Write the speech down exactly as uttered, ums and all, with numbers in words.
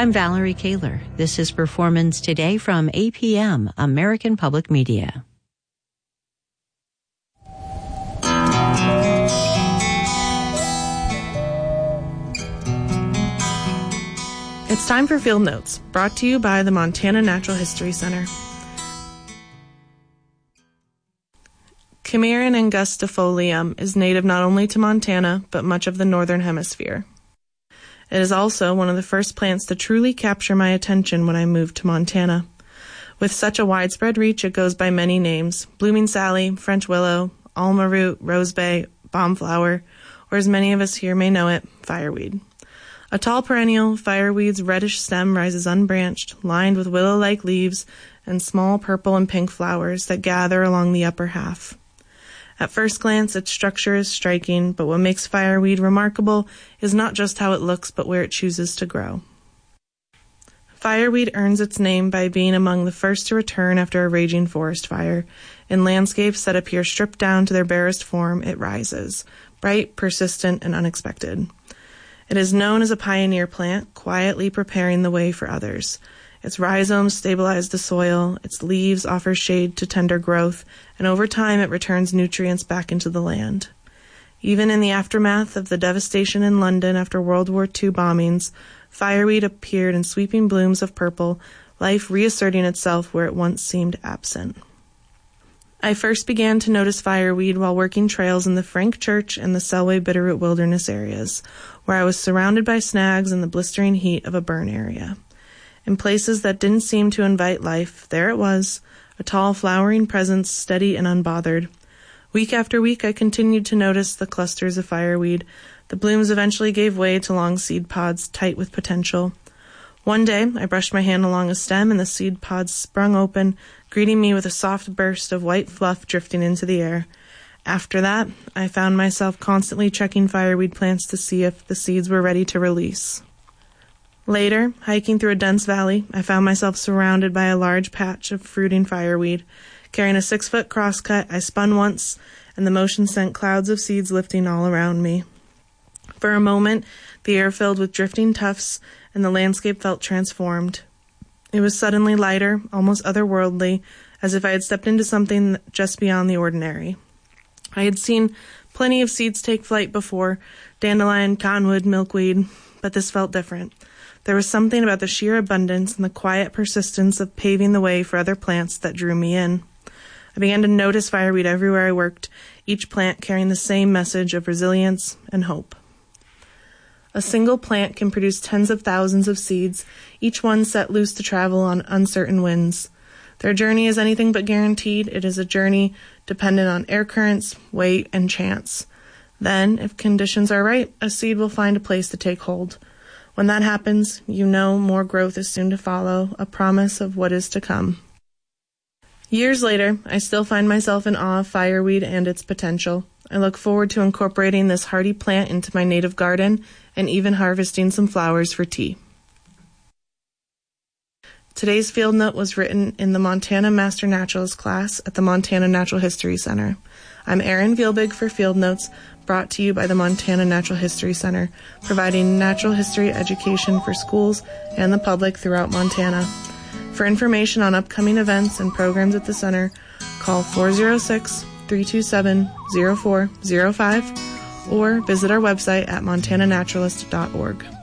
I'm Valerie Kaler. This is Performance Today from A P M, American Public Media. It's time for Field Notes, brought to you by the Montana Natural History Center. Chimeron angustifolium is native not only to Montana, but much of the northern hemisphere. It is also one of the first plants to truly capture my attention when I moved to Montana. With such a widespread reach, it goes by many names: Blooming Sally, French Willow, Alma Root, Rosebay, Bombflower, or as many of us here may know it, fireweed. A tall perennial, fireweed's reddish stem rises unbranched, lined with willow-like leaves and small purple and pink flowers that gather along the upper half. At first glance, its structure is striking, but what makes fireweed remarkable is not just how it looks, but where it chooses to grow. Fireweed earns its name by being among the first to return after a raging forest fire. In landscapes that appear stripped down to their barest form, it rises, bright, persistent, and unexpected. It is known as a pioneer plant, quietly preparing the way for others. Its rhizomes stabilize the soil, its leaves offer shade to tender growth, and over time it returns nutrients back into the land. Even in the aftermath of the devastation in London after World War Two bombings, fireweed appeared in sweeping blooms of purple, life reasserting itself where it once seemed absent. I first began to notice fireweed while working trails in the Frank Church and the Selway Bitterroot Wilderness areas, where I was surrounded by snags in the blistering heat of a burn area. In places that didn't seem to invite life, there it was, a tall flowering presence, steady and unbothered. Week after week, I continued to notice the clusters of fireweed. The blooms eventually gave way to long seed pods, tight with potential. One day, I brushed my hand along a stem and the seed pods sprung open, greeting me with a soft burst of white fluff drifting into the air. After that, I found myself constantly checking fireweed plants to see if the seeds were ready to release. Later, hiking through a dense valley, I found myself surrounded by a large patch of fruiting fireweed. Carrying a six-foot crosscut, I spun once, and the motion sent clouds of seeds lifting all around me. For a moment, the air filled with drifting tufts, and the landscape felt transformed. It was suddenly lighter, almost otherworldly, as if I had stepped into something just beyond the ordinary. I had seen plenty of seeds take flight before, dandelion, cottonwood, milkweed, but this felt different. There was something about the sheer abundance and the quiet persistence of paving the way for other plants that drew me in. I began to notice fireweed everywhere I worked, each plant carrying the same message of resilience and hope. A single plant can produce tens of thousands of seeds, each one set loose to travel on uncertain winds. Their journey is anything but guaranteed. It is a journey dependent on air currents, weight, and chance. Then, if conditions are right, a seed will find a place to take hold. When that happens, you know more growth is soon to follow, a promise of what is to come. Years later, I still find myself in awe of fireweed and its potential. I look forward to incorporating this hardy plant into my native garden and even harvesting some flowers for tea. Today's Field Note was written in the Montana Master Naturalist class at the Montana Natural History Center. I'm Erin Vielbig for Field Notes, brought to you by the Montana Natural History Center, providing natural history education for schools and the public throughout Montana. For information on upcoming events and programs at the center, call four oh six, three two seven, oh four oh five or visit our website at montana naturalist dot org.